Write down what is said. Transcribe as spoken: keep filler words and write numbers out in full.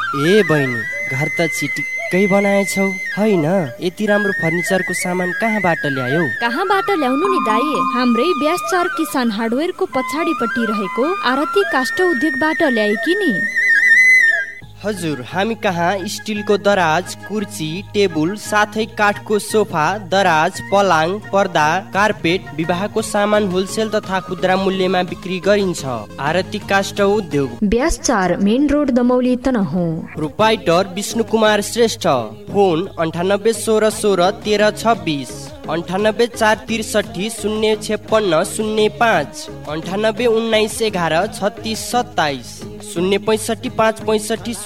ए बहिनी, घर त चिटिक्कै बनाएछौ होइन? यति राम्रो फर्निचरको सामान कहाँबाट ल्यायौ? कहाँबाट ल्याउनु नि दाइ, हाम्रै ब्यासचार किसान हार्डवेयरको पछाडिपट्टि रहेको आरती काष्ठ उद्योगबाट ल्याएकी नि। हजुर, हामी कहाँ स्टिलको दराज, कुर्सी, टेबुल साथै काठको सोफा, दराज, पलाङ, पर्दा, कार्पेट, विवाहको सामान होलसेल तथा खुद्रा मूल्यमा बिक्री गरिन्छ। आरती काष्ठ उद्योग, ब्यासचार, main road, Damauli, Tanahun. Proprietor Vishnu Kumar Shrestha. Phone अन्ठानब्बे सोह्र सोह्र तेह्र छब्बिस, अन्ठानब्बे चार त्रिसठी शून्य छप्पन्न शून्य पाँच, अन्ठानब्बे उन्नाइस एघार छत्तिस सत्ताइस, शून्य पैँसठी पाँच पैँसठी